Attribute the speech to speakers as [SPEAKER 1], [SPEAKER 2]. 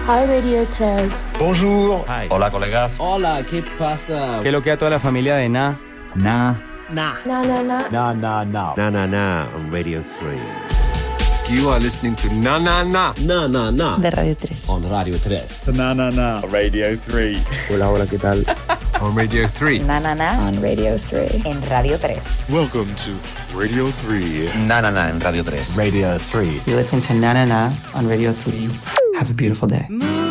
[SPEAKER 1] Hi Radio 3.
[SPEAKER 2] Bonjour.
[SPEAKER 3] Hi.
[SPEAKER 4] Hola, colegas.
[SPEAKER 5] Hola, ¿qué pasa?
[SPEAKER 6] ¿Qué lo que a toda la familia de Na?
[SPEAKER 1] Na na na.
[SPEAKER 2] Na na na.
[SPEAKER 3] Na Na Na on Radio 3.
[SPEAKER 7] You are listening to Na Na Na.
[SPEAKER 5] Na na na.
[SPEAKER 1] De Radio 3.
[SPEAKER 5] On Radio 3.
[SPEAKER 2] Na na na.
[SPEAKER 8] Radio 3.
[SPEAKER 6] Hola, ¿qué tal?
[SPEAKER 7] On Radio 3.
[SPEAKER 1] Na na na. On Radio 3.
[SPEAKER 9] En Radio 3.
[SPEAKER 8] Welcome to Radio 3.
[SPEAKER 4] Na Na Na en Radio 3.
[SPEAKER 2] Radio 3.
[SPEAKER 10] You listen to Na Na Na on Radio 3. Have a beautiful day.